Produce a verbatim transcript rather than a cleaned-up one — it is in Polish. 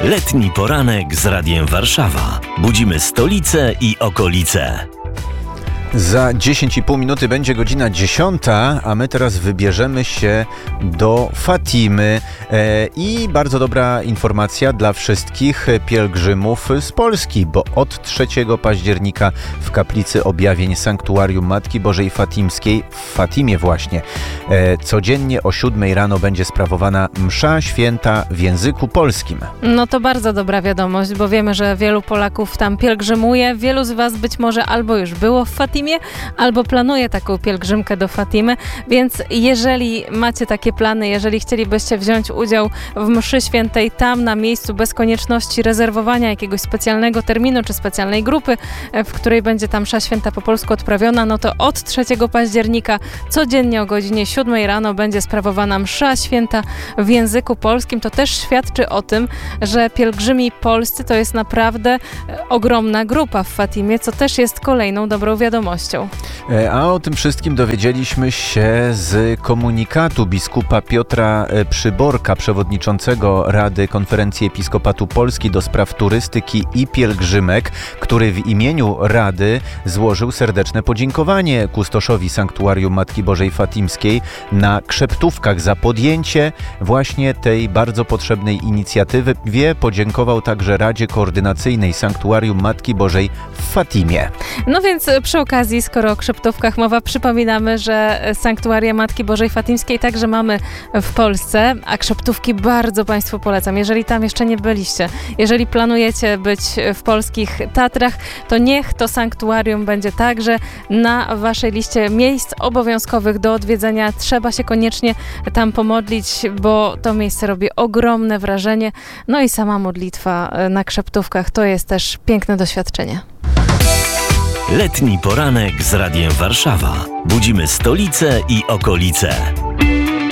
Letni poranek z Radiem Warszawa. Budzimy stolicę i okolice. Za dziesięć i pół minuty będzie godzina dziesiąta, a my teraz wybierzemy się do Fatimy. E, I bardzo dobra informacja dla wszystkich pielgrzymów z Polski, bo od trzeciego października w kaplicy objawień Sanktuarium Matki Bożej Fatimskiej w Fatimie właśnie e, codziennie o siódmej rano będzie sprawowana msza święta w języku polskim. No to bardzo dobra wiadomość, bo wiemy, że wielu Polaków tam pielgrzymuje. Wielu z Was być może albo już było w Fatimie, albo planuje taką pielgrzymkę do Fatimy, więc jeżeli macie takie plany, jeżeli chcielibyście wziąć udział w mszy świętej tam na miejscu bez konieczności rezerwowania jakiegoś specjalnego terminu czy specjalnej grupy, w której będzie ta msza święta po polsku odprawiona, no to od trzeciego października codziennie o godzinie siódmej rano będzie sprawowana msza święta w języku polskim. To też świadczy o tym, że pielgrzymi polscy to jest naprawdę ogromna grupa w Fatimie, co też jest kolejną dobrą wiadomością. A o tym wszystkim dowiedzieliśmy się z komunikatu biskupa Piotra Przyborka, przewodniczącego Rady Konferencji Episkopatu Polski do spraw turystyki i pielgrzymek, który w imieniu Rady złożył serdeczne podziękowanie kustoszowi Sanktuarium Matki Bożej Fatimskiej na Krzeptówkach za podjęcie właśnie tej bardzo potrzebnej inicjatywy. Wie, podziękował także Radzie Koordynacyjnej Sanktuarium Matki Bożej w Fatimie. No więc przy okazji, skoro o Krzeptówkach mowa, przypominamy, że Sanktuaria Matki Bożej Fatimskiej także mamy w Polsce, a Krzeptówki bardzo Państwu polecam. Jeżeli tam jeszcze nie byliście, jeżeli planujecie być w polskich Tatrach, to niech to sanktuarium będzie także na Waszej liście miejsc obowiązkowych do odwiedzenia. Trzeba się koniecznie tam pomodlić, bo to miejsce robi ogromne wrażenie. No i sama modlitwa na Krzeptówkach to jest też piękne doświadczenie. Letni poranek z Radiem Warszawa. Budzimy stolicę i okolice.